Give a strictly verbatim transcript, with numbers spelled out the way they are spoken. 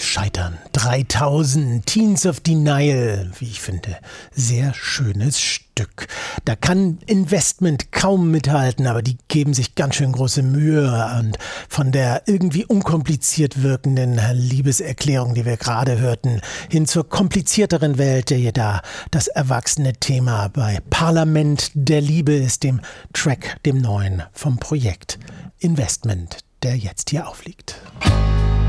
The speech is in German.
Scheitern. dreitausend, Teens of Denial, wie ich finde. Sehr schönes Stück. Da kann Investment kaum mithalten, aber die geben sich ganz schön große Mühe. Und von der irgendwie unkompliziert wirkenden Liebeserklärung, die wir gerade hörten, hin zur komplizierteren Welt, der da das erwachsene Thema bei Parlament der Liebe ist, dem Track, dem neuen vom Projekt Investment, der jetzt hier aufliegt.